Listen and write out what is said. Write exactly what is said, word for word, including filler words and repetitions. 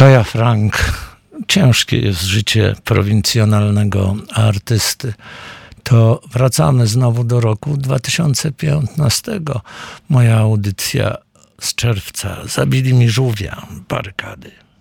Kaja Frank. Ciężkie jest życie prowincjonalnego artysty. To wracamy znowu do roku dwa tysiące piętnastego. Moja audycja z czerwca. Zabili mi żółwia, barykady.